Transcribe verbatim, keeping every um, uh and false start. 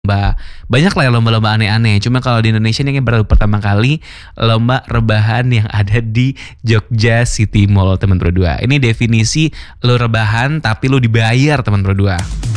Lomba, banyak lah ya lomba-lomba aneh-aneh. Cuma kalau di Indonesia ini baru pertama kali lomba rebahan yang ada di Jogja City Mall teman berdua. Ini definisi lo rebahan tapi lo dibayar teman berdua.